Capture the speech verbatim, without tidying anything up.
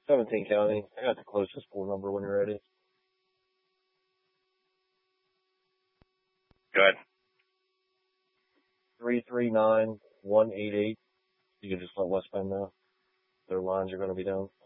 seventeen County. I got the closest pool number when you're ready. Good. Three three nine one eight eight. You can just let West Bend know. Their lines are going to be down.